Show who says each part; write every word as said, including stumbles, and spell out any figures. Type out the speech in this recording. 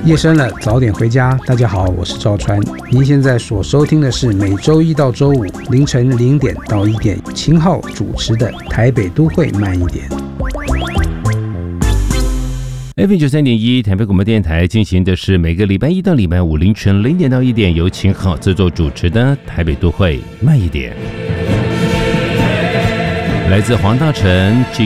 Speaker 1: 夜深了，早点回家。大家好，我是赵川。您现在所收听的是每周一到周五凌晨零点到一点，秦昊主持的《台北都会慢一点》。
Speaker 2: F M 九三点一台北广播电台进行的是每个礼拜一到礼拜五凌晨零点到一点，由秦昊制作主持的《台北都会慢一点》，来自黄大成。